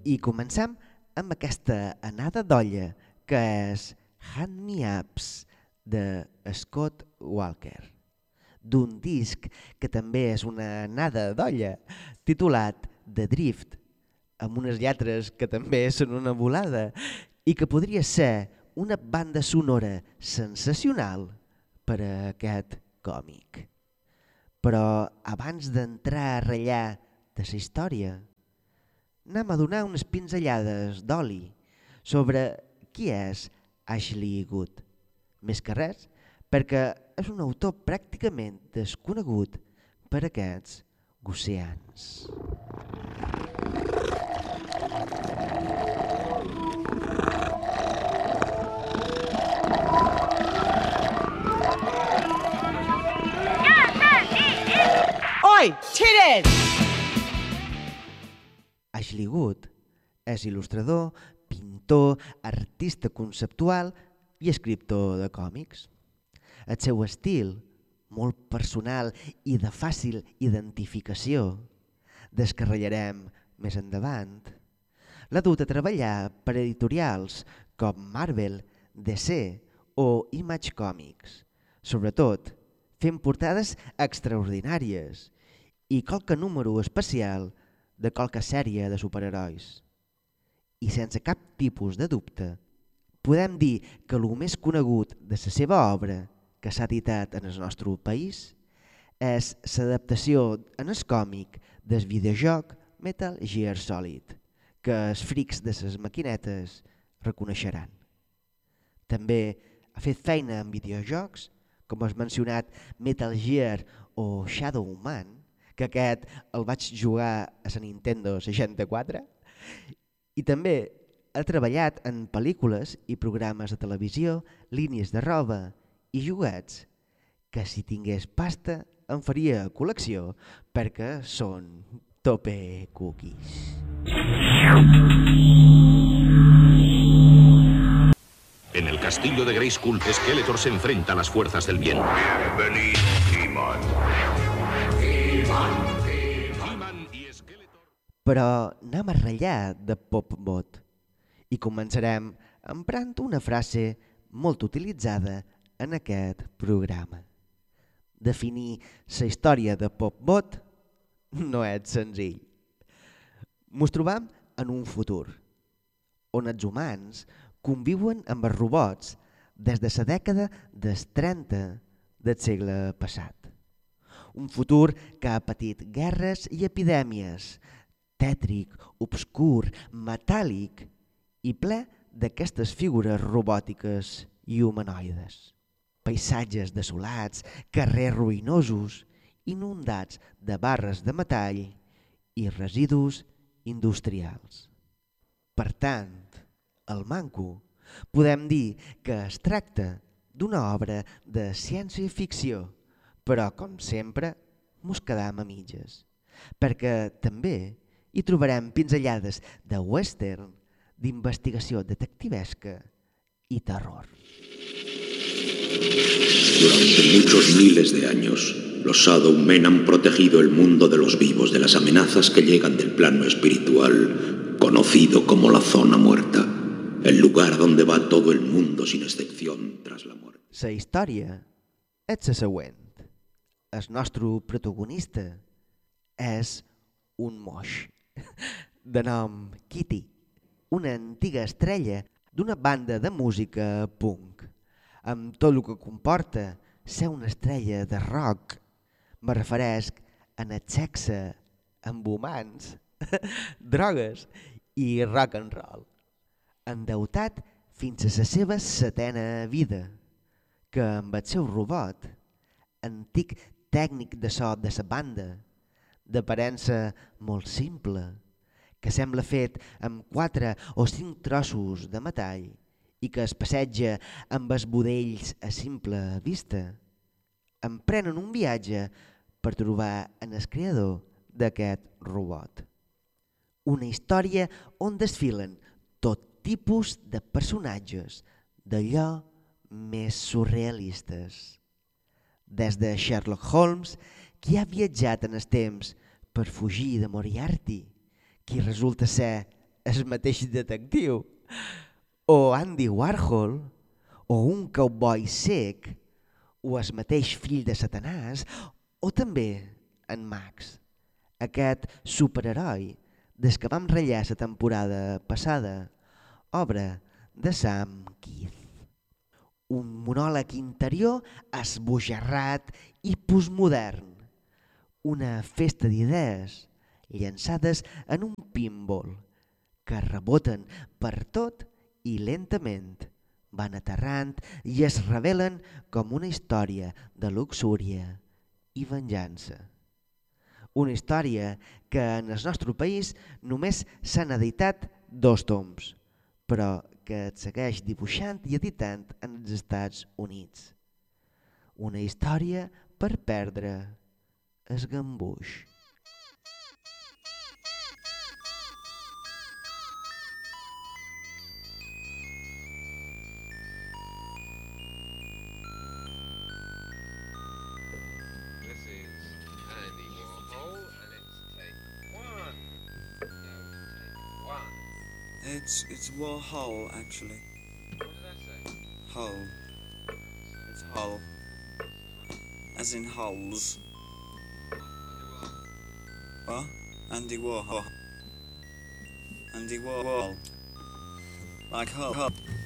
I comencem amb aquesta anada d'olla que és Hand Me Ups de Scott Walker, d'un disc que també és una anada d'olla titulat The Drift, amb unes lletres que també són una volada i que podria ser una banda sonora sensacional per a aquest còmic. Però abans d'entrar a ratllar de la història, anem a donar unes pinzellades d'oli sobre qui és Ashley Good. Més que res, perquè és un autor pràcticament desconegut per aquests oceans. Oi, tires! Ashley Good és il·lustrador, pintor, artista conceptual i escriptor de còmics. El seu estil, molt personal i de fàcil identificació, des que ratllarem més endavant, l'ha dut a treballar per editorials com Marvel, DC o Image Comics, sobretot fent portades extraordinàries i qualque número especial de qualque sèrie de superherois. I sense cap tipus de dubte, podem dir que el més conegut de la seva obra que s'ha editat en el nostre país és l'adaptació en el còmic del videojoc Metal Gear Solid, que els frics de les maquinetes reconeixeran. També ha fet feina en videojocs, com has mencionat Metal Gear o Shadow Man, que aquest el vaig jugar a la Nintendo 64, i també ha treballat en pel·lícules i programes de televisió, línies de roba i joguets que si tingués pasta en faria col·lecció perquè són tope cookies. En el castillo de Grayskull, Skeletor se enfrenta a las fuerzas del bien. Bienvenido, He-Man. He-Man y Skeletor... Però anem a ratllar de Pop-Bot i començarem emprant una frase molt utilitzada en aquest programa. Definir la història de Pop-Bot no és senzill. Ens trobam en un futur on els humans conviuen amb els robots des de la dècada dels 30 del segle passat. Un futur que ha patit guerres i epidèmies, tètric, obscur, metàl·lic i ple d'aquestes figures robòtiques i humanoides. Paisatges desolats, carrers ruïnosos, inundats de barres de metall i residus industrials. Per tant, el manco, podem dir que es tracta d'una obra de ciència-ficció, però, com sempre, mos quedam a mitges, perquè també hi trobarem pinzellades de western, d'investigació detectivesca i terror. Durante muchos miles de años, los Shadow Men han protegido el mundo de los vivos de las amenazas que llegan del plano espiritual, conocido como la Zona Muerta. El lugar donde va todo el mundo sin excepción tras la muerte. La història és la següent. El nostre protagonista és un moix de nom Kitty, una antiga estrella d'una banda de música punk, amb tot el que comporta ser una estrella de rock. Me refereix en el sexe amb humans, drogues i rock and roll. Endeutat fins a la seva 7a vida, que amb el seu robot, antic tècnic de so de la banda, d'aparença molt simple, que sembla fet amb 4 o 5 trossos de metall i que es passeja amb els budells a simple vista, emprenen un viatge per trobar en el creador d'aquest robot. Una història on desfilen tot tipus de personatges d'allò més surrealistes. Des de Sherlock Holmes, qui ha viatjat en el temps per fugir de Moriarty, qui resulta ser el mateix detectiu, o Andy Warhol, o un cowboy sec, o el mateix fill de Satanàs, o també en Max, aquest superheroi des que vam rellar la temporada passada, obra de Sam Keith. Un monòleg interior esbojarrat i postmodern, una festa d'idees llançades en un pinball que reboten per tot i lentament van aterrant i es revelen com una història de luxúria i venjança. Una història que en el nostre país només s'han editat 2 toms, però que es segueix dibuixant i editant en els Estats Units. Una història per perdre el gambuix. It's Warhol, actually. What did I say? Hull. It's Hull. As in hulls. What? Andy Warhol. Andy Warhol. Like Hull.